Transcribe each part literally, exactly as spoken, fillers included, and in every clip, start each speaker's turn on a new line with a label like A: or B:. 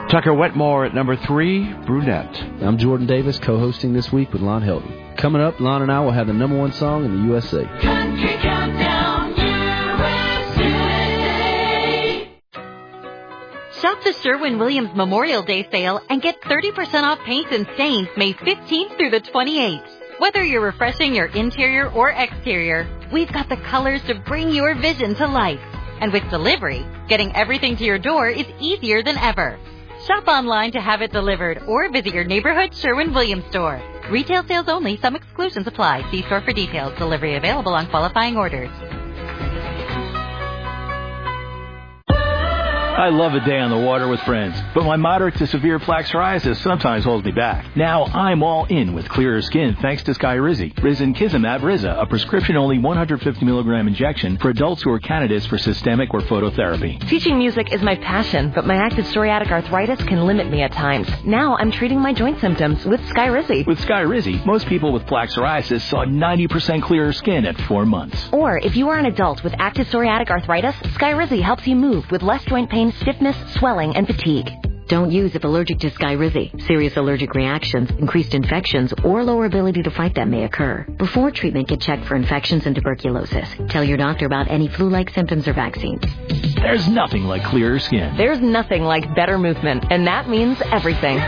A: Tucker Wetmore at number three, Brunette.
B: I'm Jordan Davis, co-hosting this week with Lon Hilton. Coming up, Lon and I will have the number one song in the U S A.
C: Country Countdown U S A.
D: Shop the Sherwin-Williams Memorial Day sale and get thirty percent off paints and stains May fifteenth through the twenty-eighth. Whether you're refreshing your interior or exterior, we've got the colors to bring your vision to life. And with delivery, getting everything to your door is easier than ever. Shop online to have it delivered or visit your neighborhood Sherwin-Williams store. Retail sales only. Some exclusions apply. See store for details. Delivery available on qualifying orders.
E: I love a day on the water with friends, but my moderate to severe plaque psoriasis sometimes holds me back. Now I'm all in with clearer skin thanks to Skyrizi. Risankizumab Riza, a prescription-only one hundred fifty milligram injection for adults who are candidates for systemic or phototherapy.
F: Teaching music is my passion, but my active psoriatic arthritis can limit me at times. Now I'm treating my joint symptoms with Skyrizi.
E: With Skyrizi, most people with plaque psoriasis saw ninety percent clearer skin at four months.
F: Or if you are an adult with active psoriatic arthritis, Skyrizi helps you move with less joint pain, stiffness, swelling, and fatigue.
G: Don't use if allergic to Skyrizi. Serious allergic reactions, increased infections, or lower ability to fight them may occur. Before treatment, get checked for infections and tuberculosis. Tell your doctor about any flu-like symptoms or vaccines.
E: There's nothing like clearer skin.
F: There's nothing like better movement, and that means everything.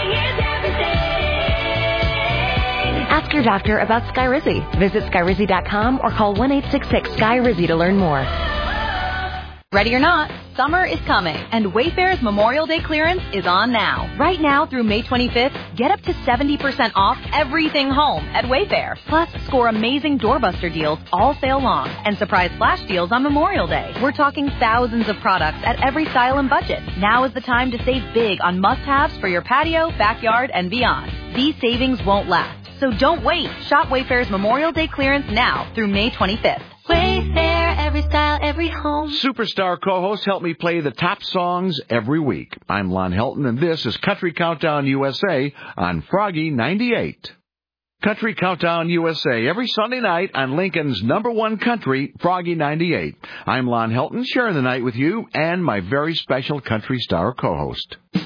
F: Ask your doctor about Skyrizi. Visit Skyrizi dot com or call one eight six six Skyrizi to learn more.
H: Ready or not, summer is coming, and Wayfair's Memorial Day clearance is on now. Right now through May twenty-fifth, get up to seventy percent off everything home at Wayfair. Plus, score amazing doorbuster deals all sale long and surprise flash deals on Memorial Day. We're talking thousands of products at every style and budget. Now is the time to save big on must-haves for your patio, backyard, and beyond. These savings won't last, so don't wait. Shop Wayfair's Memorial Day clearance now through May twenty-fifth.
D: Wayfair, every style, every home.
A: Superstar co-hosts help me play the top songs every week. I'm Lon Helton, and this is Country Countdown U S A on Froggy ninety-eight. Country Countdown U S A every Sunday night on Lincoln's number one country, Froggy ninety-eight. I'm Lon Helton, sharing the night with you and my very special country star co-host.